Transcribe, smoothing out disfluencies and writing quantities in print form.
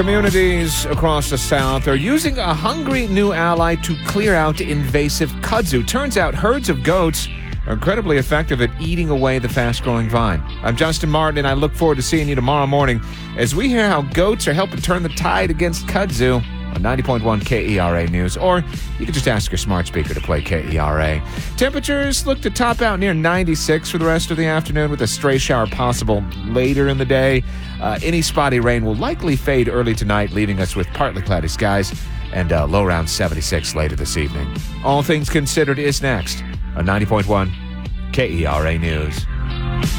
Communities across the South are using a hungry new ally to clear out invasive kudzu. Turns out herds of goats are incredibly effective at eating away the fast-growing vine. I'm Justin Martin, and I look forward to seeing you tomorrow morning as we hear how goats are helping turn the tide against kudzu on 90.1 KERA News, or you can just ask your smart speaker to play KERA. Temperatures look to top out near 96 for the rest of the afternoon, with a stray shower possible later in the day. Any spotty rain will likely fade early tonight, leaving us with partly cloudy skies and low around 76 later this evening. All Things Considered is next on 90.1 KERA News.